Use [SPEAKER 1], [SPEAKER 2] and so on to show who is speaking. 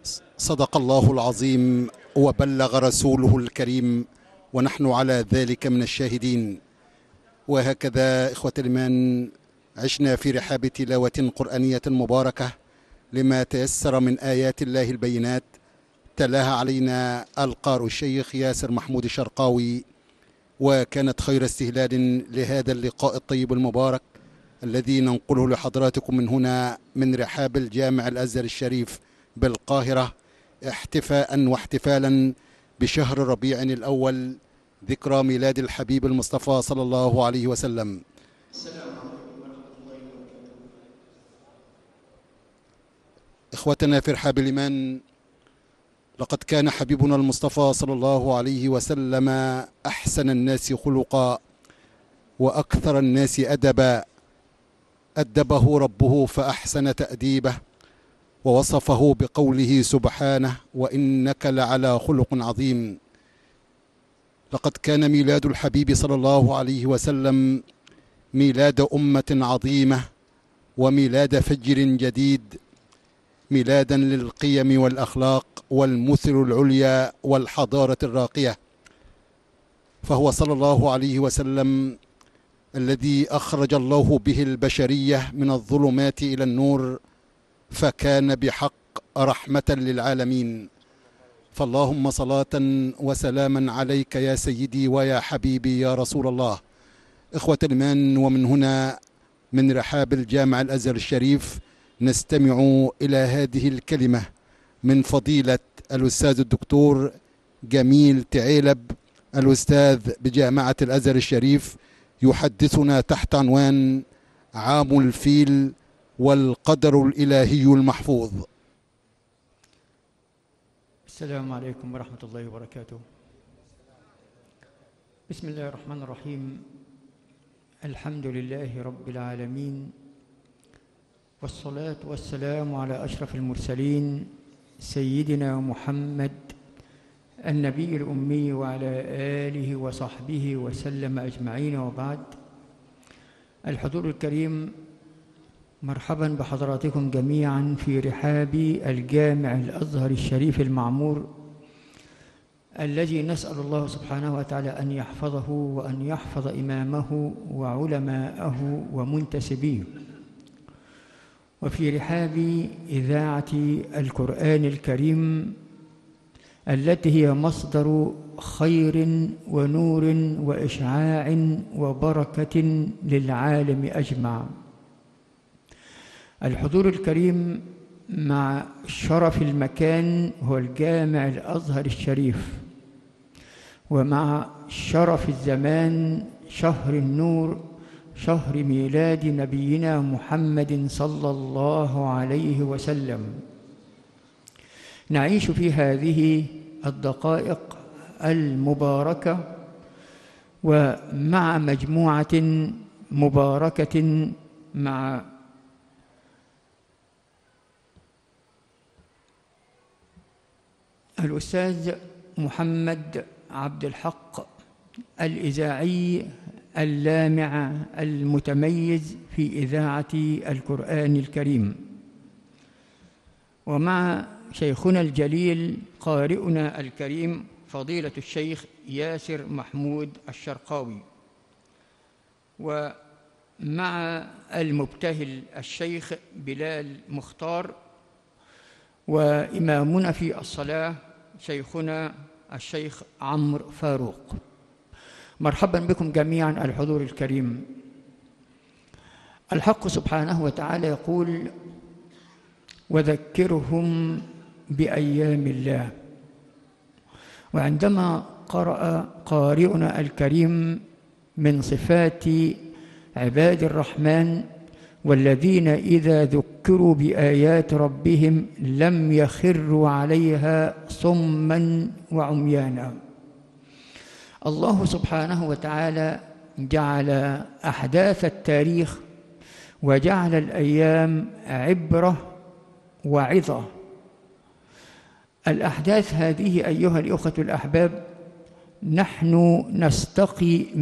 [SPEAKER 1] صدق الله العظيم وبلغ رسوله الكريم، ونحن على ذلك من الشاهدين. وهكذا إخوة الإيمان عشنا في رحاب تلاوة قرآنية مباركة لما تيسر من آيات الله البينات، تلاها علينا القارئ الشيخ ياسر محمود الشرقاوي، وكانت خير استهلال لهذا اللقاء الطيب المبارك الذي ننقله لحضراتكم من هنا من رحاب الجامع الأزهر الشريف بالقاهرة، احتفاء واحتفالا بشهر ربيع الأول، ذكرى ميلاد الحبيب المصطفى صلى الله عليه وسلم. السلام عليكم ورحمة الله وبركاته. إخوتنا في رحاب الإيمان، لقد كان حبيبنا المصطفى صلى الله عليه وسلم أحسن الناس خلقا وأكثر الناس أدبا، أدبه ربه فأحسن تأديبه، ووصفه بقوله سبحانه: وإنك لعلى خلق عظيم. لقد كان ميلاد الحبيب صلى الله عليه وسلم ميلاد أمة عظيمة وميلاد فجر جديد، ميلادا للقيم والأخلاق والمثل العليا والحضارة الراقية. فهو صلى الله عليه وسلم الذي أخرج الله به البشرية من الظلمات إلى النور، فكان بحق رحمة للعالمين. فاللهم صلاة وسلاما عليك يا سيدي ويا حبيبي يا رسول الله. إخوة الإيمان، ومن هنا من رحاب الجامع الأزهر الشريف نستمع إلى هذه الكلمة من فضيلة الأستاذ الدكتور جميل تعيلب، الأستاذ بجامعة الأزهر الشريف، يحدثنا تحت عنوان عام الفيل والقدر الإلهي المحفوظ.
[SPEAKER 2] السلام عليكم ورحمة الله وبركاته. بسم الله الرحمن الرحيم. الحمد لله رب العالمين، والصلاة والسلام على أشرف المرسلين سيدنا محمد النبي الأمي وعلى آله وصحبه وسلم أجمعين، وبعد. الحضور الكريم، مرحبا بحضراتكم جميعا في رحاب الجامع الأزهر الشريف المعمور، الذي نسأل الله سبحانه وتعالى أن يحفظه وأن يحفظ إمامه وعلماءه ومنتسبيه، وفي رحاب إذاعة القرآن الكريم التي هي مصدر خير ونور وإشعاع وبركة للعالم أجمع. الحضور الكريم، مع شرف المكان هو الجامع الأزهر الشريف، ومع شرف الزمان شهر النور، شهر ميلاد نبينا محمد صلى الله عليه وسلم، نعيش في هذه الدقائق المباركة ومع مجموعة مباركة مع الأستاذ محمد عبد الحق الإذاعي اللامع المتميز في إذاعة القرآن الكريم، ومع شيخنا الجليل قارئنا الكريم فضيلة الشيخ ياسر محمود الشرقاوي، ومع المبتهل الشيخ بلال مختار، وإمامنا في الصلاة شيخنا الشيخ عمرو فاروق. مرحبا بكم جميعا الحضور الكريم. الحق سبحانه وتعالى يقول: وذكرهم بأيام الله. وعندما قرأ قارئنا الكريم من صفات عباد الرحمن: والذين إذا ذكروا بآيات ربهم لم يخروا عليها صما وعميانا، الله سبحانه وتعالى جعل أحداث التاريخ وجعل الأيام عبرة وعظة. الأحداث هذه أيها الأخوة الأحباب نحن نستقي